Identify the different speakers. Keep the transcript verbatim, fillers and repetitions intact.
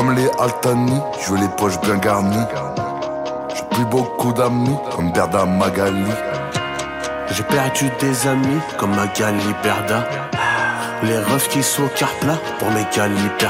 Speaker 1: comme les Altani, je veux les poches bien garnies. J'ai plus beaucoup d'amis comme Berda Magali.
Speaker 2: J'ai perdu des amis comme Magali Berda. Les refs qui sont au car plat pour mes Berda.